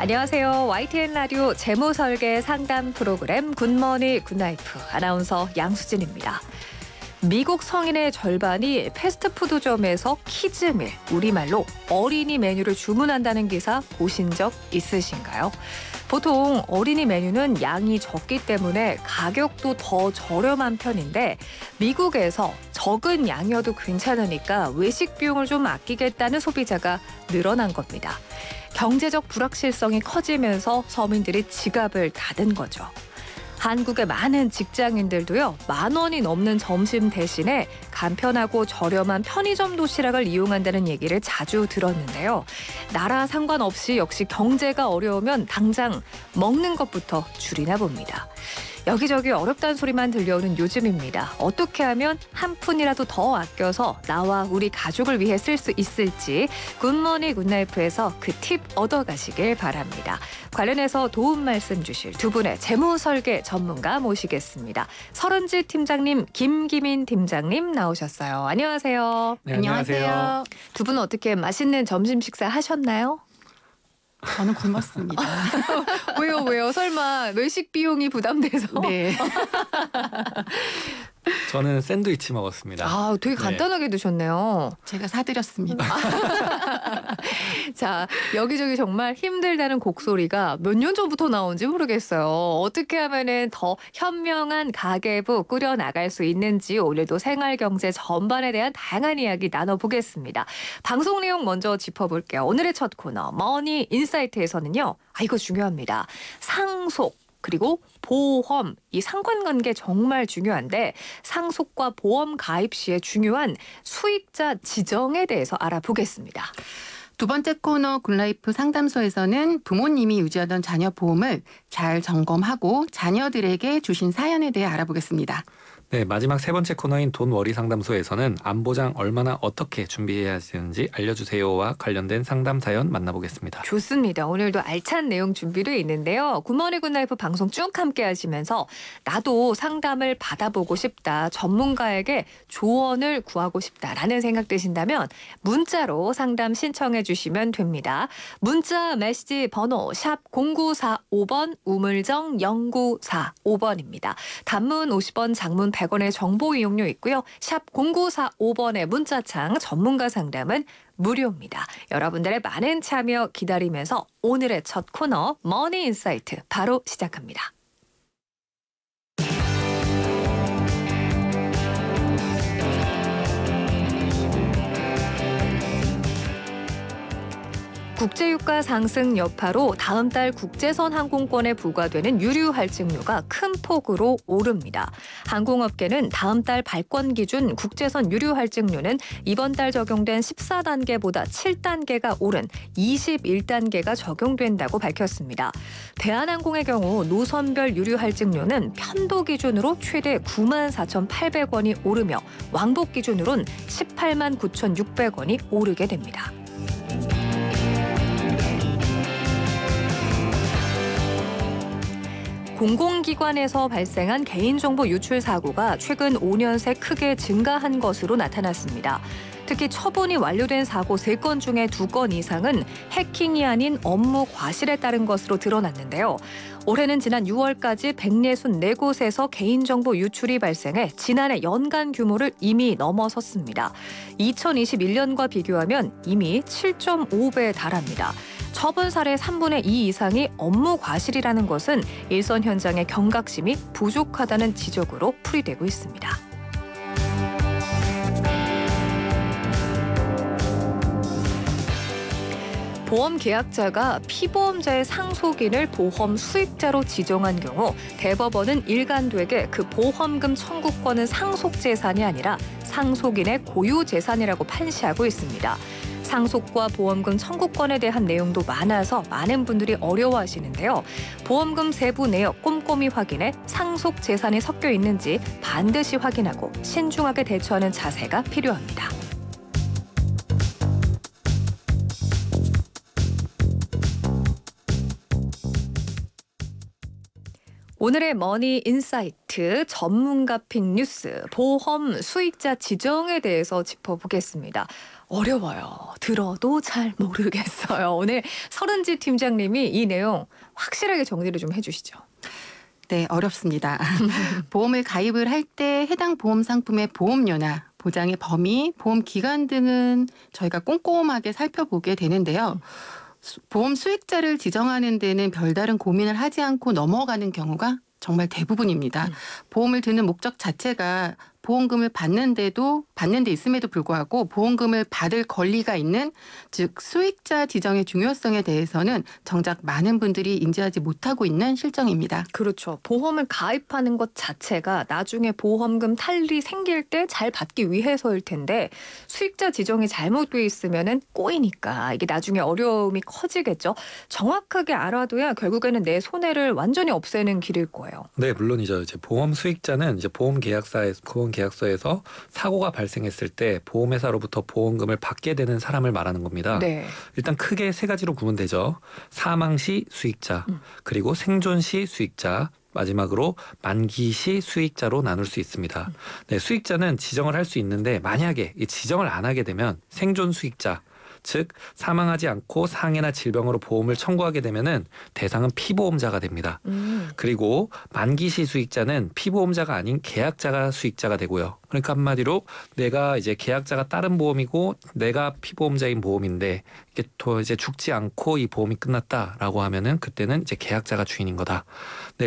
안녕하세요. YTN 라디오 재무설계 상담 프로그램 굿모닝 굿나이프 아나운서 양수진입니다. 미국 성인의 절반이 패스트푸드점에서 키즈밀, 우리말로 어린이 메뉴를 주문한다는 기사 보신 적 있으신가요? 보통 어린이 메뉴는 양이 적기 때문에 가격도 더 저렴한 편인데 미국에서 적은 양이어도 괜찮으니까 외식 비용을 좀 아끼겠다는 소비자가 늘어난 겁니다. 경제적 불확실성이 커지면서 서민들이 지갑을 닫은 거죠. 한국의 많은 직장인들도요, 10,000원이 넘는 점심 대신에 간편하고 저렴한 편의점 도시락을 이용한다는 얘기를 자주 들었는데요. 나라 상관없이 역시 경제가 어려우면 당장 먹는 것부터 줄이나 봅니다. 여기저기 어렵다는 소리만 들려오는 요즘입니다. 어떻게 하면 한 푼이라도 더 아껴서 나와 우리 가족을 위해 쓸 수 있을지 굿모닝 굿나이프에서 그 팁 얻어가시길 바랍니다. 관련해서 도움 말씀 주실 두 분의 재무설계 전문가 모시겠습니다. 서른지 팀장님, 김기민 팀장님 나오셨어요. 안녕하세요. 네, 안녕하세요. 두 분은 어떻게 맛있는 점심 식사 하셨나요? 저는 굶었습니다. 왜요? 설마 외식 비용이 부담돼서? 네. 저는 샌드위치 먹었습니다. 아, 되게 간단하게 드셨네요. 제가 사드렸습니다. 자, 여기저기 정말 힘들다는 곡소리가 몇 년 전부터 나온지 모르겠어요. 어떻게 하면은 더 현명한 가계부 꾸려나갈 수 있는지 오늘도 생활경제 전반에 대한 다양한 이야기 나눠보겠습니다. 방송 내용 먼저 짚어볼게요. 오늘의 첫 코너 머니 인사이트에서는요. 이거 중요합니다. 상속. 그리고 보험, 이 상관관계 정말 중요한데 상속과 보험 가입 시에 중요한 수익자 지정에 대해서 알아보겠습니다. 두 번째 코너 굿라이프 상담소에서는 부모님이 유지하던 자녀 보험을 잘 점검하고 자녀들에게 주신 사연에 대해 알아보겠습니다. 네, 마지막 세 번째 코너인 돈워리 상담소에서는 안보장 얼마나 어떻게 준비해야 하는지 알려주세요와 관련된 상담 사연 만나보겠습니다. 좋습니다. 오늘도 알찬 내용 준비되어 있는데요. 굿모닝 굿나이프 방송 쭉 함께 하시면서 나도 상담을 받아보고 싶다. 전문가에게 조언을 구하고 싶다라는 생각 드신다면 문자로 상담 신청해 주시면 됩니다. 문자 메시지 번호 샵 0945번 우물정 0945번입니다. 단문 50원, 장문 100원의 정보 이용료 있고요. 샵 0945번의 문자창 전문가 상담은 무료입니다. 여러분들의 많은 참여 기다리면서 오늘의 첫 코너 머니 인사이트 바로 시작합니다. 국제유가 상승 여파로 다음 달 국제선 항공권에 부과되는 유류 할증료가 큰 폭으로 오릅니다. 항공업계는 다음 달 발권 기준 국제선 유류 할증료는 이번 달 적용된 14단계보다 7단계가 오른 21단계가 적용된다고 밝혔습니다. 대한항공의 경우 노선별 유류 할증료는 편도 기준으로 최대 94,800원이 오르며 왕복 기준으로는 189,600원이 오르게 됩니다. 공공기관에서 발생한 개인정보 유출 사고가 최근 5년 새 크게 증가한 것으로 나타났습니다. 특히 처분이 완료된 사고 3건 중에 2건 이상은 해킹이 아닌 업무 과실에 따른 것으로 드러났는데요. 올해는 지난 6월까지 164곳에서 개인정보 유출이 발생해 지난해 연간 규모를 이미 넘어섰습니다. 2021년과 비교하면 이미 7.5배에 달합니다. 처분 사례 3분의 2 이상이 업무 과실이라는 것은 일선 현장의 경각심이 부족하다는 지적으로 풀이되고 있습니다. 보험 계약자가 피보험자의 상속인을 보험 수익자로 지정한 경우 대법원은 일관되게 그 보험금 청구권은 상속 재산이 아니라 상속인의 고유 재산이라고 판시하고 있습니다. 상속과 보험금 청구권에 대한 내용도 많아서 많은 분들이 어려워하시는데요. 보험금 세부 내역 꼼꼼히 확인해 상속 재산이 섞여 있는지 반드시 확인하고 신중하게 대처하는 자세가 필요합니다. 오늘의 머니 인사이트 전문가 픽 뉴스 보험 수익자 지정에 대해서 짚어보겠습니다. 어려워요. 들어도 잘 모르겠어요. 오늘 서른지 팀장님이 이 내용 확실하게 정리를 좀 해주시죠. 네, 어렵습니다. 보험을 가입을 할 때 해당 보험 상품의 보험료나 보장의 범위, 보험 기간 등은 저희가 꼼꼼하게 살펴보게 되는데요. 보험 수익자를 지정하는 데는 별다른 고민을 하지 않고 넘어가는 경우가 정말 대부분입니다. 보험을 드는 목적 자체가 보험금을 받는 데 있음에도 불구하고 보험금을 받을 권리가 있는, 즉 수익자 지정의 중요성에 대해서는 정작 많은 분들이 인지하지 못하고 있는 실정입니다. 그렇죠. 보험을 가입하는 것 자체가 나중에 보험금 탈이 생길 때 잘 받기 위해서일 텐데 수익자 지정이 잘못돼 있으면은 꼬이니까 이게 나중에 어려움이 커지겠죠. 정확하게 알아둬야 결국에는 내 손해를 완전히 없애는 길일 거예요. 네, 물론이죠. 이제 보험 수익자는 이제 보험 계약서에서 사고가 발생했을 때 보험회사로부터 보험금을 받게 되는 사람을 말하는 겁니다. 네. 일단 크게 세 가지로 구분되죠. 사망 시 수익자, 그리고 생존 시 수익자, 마지막으로 만기 시 수익자로 나눌 수 있습니다. 네, 수익자는 지정을 할 수 있는데 만약에 이 지정을 안 하게 되면 생존 수익자, 즉 사망하지 않고 상해나 질병으로 보험을 청구하게 되면은 대상은 피보험자가 됩니다. 그리고 만기시 수익자는 피보험자가 아닌 계약자가 수익자가 되고요. 그러니까 한마디로 내가 이제 계약자가 다른 보험이고 내가 피보험자인 보험인데 이게 또 이제 죽지 않고 이 보험이 끝났다라고 하면은 그때는 이제 계약자가 주인인 거다. 네,